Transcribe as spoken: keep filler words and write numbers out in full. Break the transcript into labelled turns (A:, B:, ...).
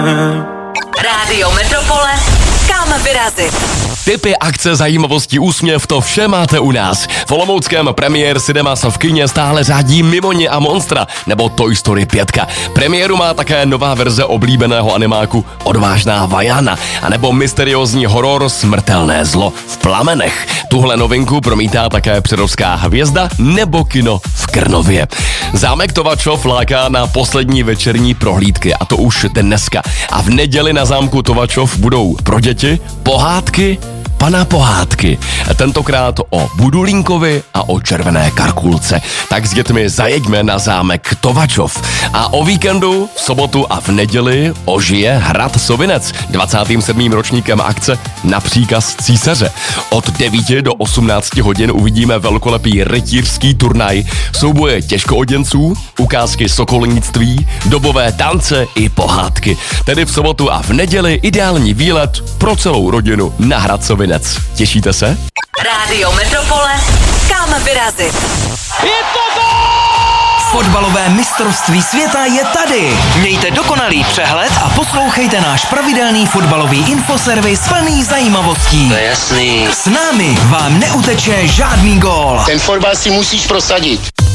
A: Rádio Metropole, kam vyrazit?
B: Tipy, akce, zajímavosti, úsměv, to vše máte u nás. V olomouckém Premiér Cinemas v kině stále řádí Mimoně a Monstra nebo Toy Story pět. Premiéru má také nová verze oblíbeného animáku Odvážná Vajana anebo mysteriózní horor Smrtelné zlo v plamenech. Tuhle novinku promítá také Přerovská hvězda nebo kino v Krnově. Zámek Tovačov láká na poslední večerní prohlídky, a to už dneska. A v neděli na zámku Tovačov budou pro děti pohádky Pana pohádky. Tentokrát o Budulínkovi a o červené karkulce. Tak s dětmi zajeďme na zámek Tovačov. A o víkendu, v sobotu a v neděli ožije hrad Sovinec dvacátým sedmým ročníkem akce Na příkaz císaře. Od devíti do osmnácti hodin uvidíme velkolepý rytířský turnaj, souboje těžkooděnců, ukázky sokolnictví, dobové tance i pohádky. Tedy v sobotu a v neděli ideální výlet pro celou rodinu na hrad Sovinec. Těšíte se?
A: Rádio Metropole, kam vyrazit?
C: Je to gól!
D: Fotbalové mistrovství světa je tady. Mějte dokonalý přehled a poslouchejte náš pravidelný fotbalový infoservis plný zajímavostí.
C: To je jasný.
D: S námi vám neuteče žádný gól.
E: Ten fotbal si musíš prosadit.